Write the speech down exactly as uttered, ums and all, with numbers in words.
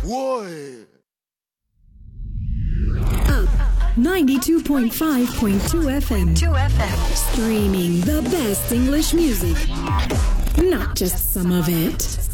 Boy. Up ninety-two point five point two F M. two F M. Streaming the best English music. Not just some of it.